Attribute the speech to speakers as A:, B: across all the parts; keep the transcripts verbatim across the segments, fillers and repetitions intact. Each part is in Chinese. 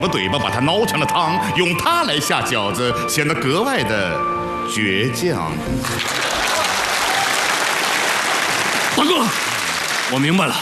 A: 我嘴巴把它熬成了汤，用它来下饺子，显得格外的倔强。
B: 大哥，我明白了。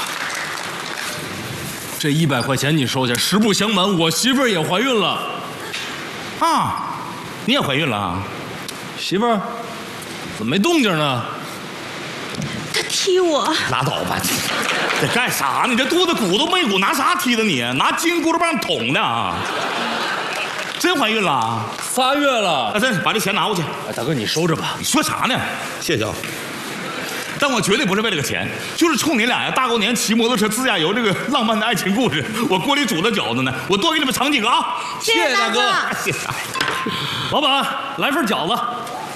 B: 这一百块钱你收下，实不相瞒，我媳妇儿也怀孕了。
A: 啊，你也怀孕了啊？
B: 媳妇儿，怎么没动静呢？
C: 他踢我。
A: 拉倒吧，这干啥呢？这肚子骨头没骨，拿啥踢的你？拿金箍棒捅的啊？真怀孕了？
B: 仨月了。
A: 那真是把这钱拿过去。
B: 哎，大哥，你收着吧。
A: 你说啥呢？谢谢啊。但我绝对不是为了个钱，就是冲你俩呀！大过年骑摩托车自驾游这个浪漫的爱情故事，我锅里煮的饺子呢，我多给你们盛几个啊！
C: 谢谢大哥。
A: 谢谢。
B: 老板，来份饺子。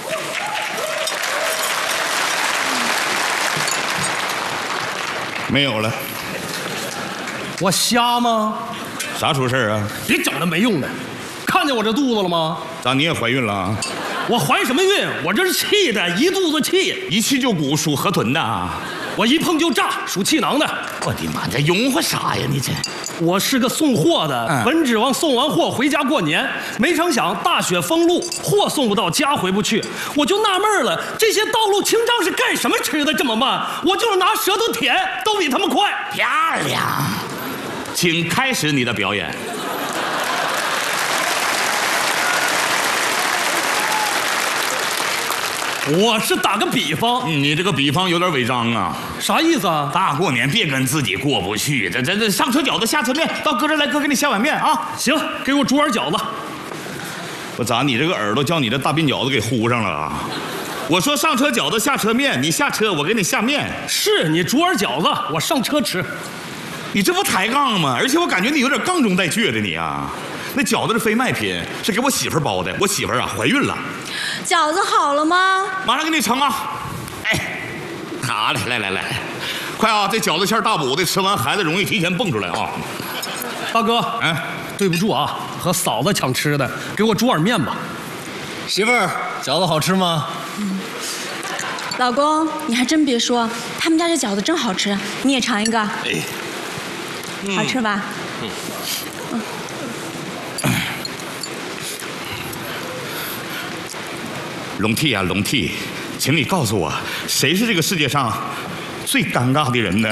A: 没有了。
B: 我瞎吗？
A: 啥出事啊？
B: 别整那没用的。看见我这肚子了吗？
A: 咋你也怀孕了啊？
B: 我怀什么孕？我这是气的，一肚子气。
A: 一气就鼓，属河豚的啊！
B: 我一碰就炸，属气囊的。
A: 我的妈，这拥护啥呀？你这，
B: 我是个送货的，
A: 嗯、
B: 本指望送完货回家过年，没成想大雪封路，货送不到家回不去，我就纳闷了，这些道路清障是干什么吃的这么慢？我就是拿舌头舔，都比他们快。
A: 漂亮，请开始你的表演。
B: 我是打个比方，
A: 你这个比方有点违章啊！
B: 啥意思啊？
A: 大过年别跟自己过不去，这这这上车饺子下车面，到哥这来，哥给你下碗面啊！
B: 行，给我煮碗饺子。
A: 我咋你这个耳朵叫你这大鬓饺子给糊上了啊？我说上车饺子下车面，你下车我给你下面。
B: 是你煮碗饺子，我上车吃。
A: 你这不抬杠吗？而且我感觉你有点杠中带倔的你啊！那饺子是非卖品，是给我媳妇儿包的，我媳妇儿啊怀孕了。
C: 饺子好了吗？
A: 马上给你盛啊！哎，好嘞，来来来，快啊！这饺子馅大补的，吃完孩子容易提前蹦出来啊！
B: 大哥，
A: 哎，
B: 对不住啊，和嫂子抢吃的，给我煮碗面吧。媳妇儿，饺子好吃吗？
C: 嗯。老公，你还真别说，他们家这饺子真好吃，你也尝一个。哎，嗯、好吃吧？嗯。嗯
A: 龙弟啊，龙弟，请你告诉我，谁是这个世界上最尴尬的人呢？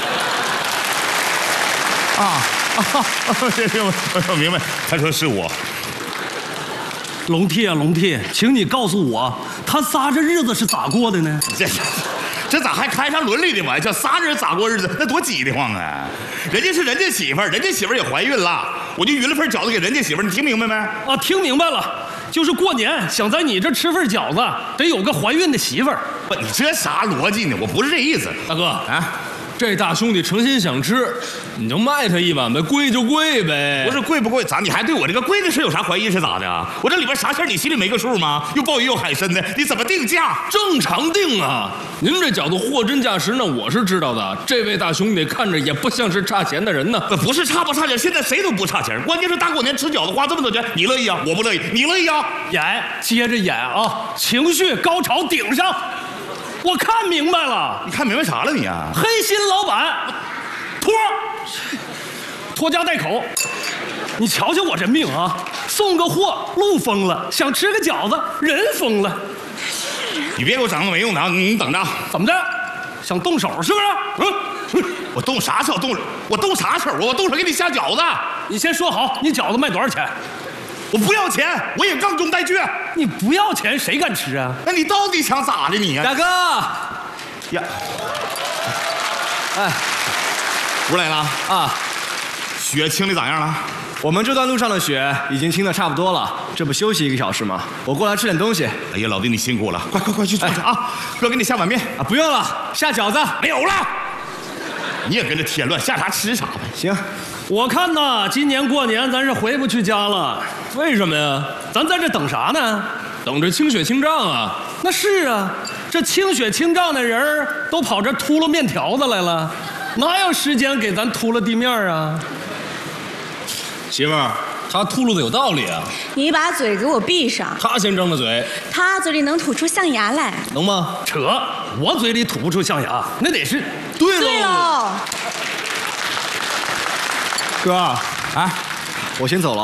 A: 啊啊！我明白，他说是我。
B: 龙弟啊，龙弟，请你告诉我，他仨这日子是咋过的呢？
A: 这这咋还开上伦理的玩笑？仨人咋过日子？那多挤得慌啊！人家是人家媳妇儿，人家媳妇儿也怀孕了，我就匀了份饺子给人家媳妇儿，你听明白没？
B: 啊，听明白了。就是过年想在你这吃份饺子，得有个怀孕的媳妇儿。
A: 不，你这啥逻辑呢？我不是这意思，
B: 大哥啊，这大兄弟诚心想吃，你就卖他一碗呗，贵就贵呗。
A: 不是贵不贵，咋你还对我这个贵的事有啥怀疑是咋的啊？我这里边啥事儿你心里没个数吗？又鲍鱼又海参的，你怎么定价？
B: 正常定啊！您这饺子货真价实呢，我是知道的。这位大兄弟看着也不像是差钱的人呢。
A: 不是差不差钱，现在谁都不差钱，关键是大过年吃饺子花这么多钱，你乐意啊？我不乐意，你乐意啊？
B: 演，接着演啊！情绪高潮顶上。我看明白了，
A: 你看明白啥了你啊？
B: 黑心老板，托，拖家带口，你瞧瞧我这命啊！送个货路疯了，想吃个饺子人疯了。
A: 你别给我整那没用的啊！你等着，
B: 怎么的？想动手是不是？
A: 嗯，我动啥手？动我动啥手？我动手给你下饺子。
B: 你先说好，你饺子卖多少钱？
A: 我不要钱，我也杠中带倔。
B: 你不要钱，谁敢吃啊？
A: 那你到底想咋的你啊？
B: 大哥，
A: 呀，
B: 哎，
A: 不来了
B: 啊？
A: 雪清的咋样了？
D: 我们这段路上的雪已经清的差不多了，这不休息一个小时吗？我过来吃点东西。
A: 哎呀，老弟你辛苦了，快快快去坐下啊！哥给你下碗面
D: 啊，不用了，下饺子
A: 没有了。你也跟着添乱，下啥吃啥呗。
D: 行。
B: 我看呐，今年过年咱是回不去家了。为什么呀？咱在这等啥呢？等着清雪清账啊。那是啊，这清雪清账的人都跑这秃噜面条子来了，哪有时间给咱秃噜地面啊？媳妇儿，他秃噜的有道理啊。
C: 你把嘴给我闭上。
B: 他先张的嘴。
C: 他嘴里能吐出象牙来。
B: 能吗？扯，我嘴里吐不出象牙，那得是。对喽。
C: 对喽。
D: 哥啊，我先走了。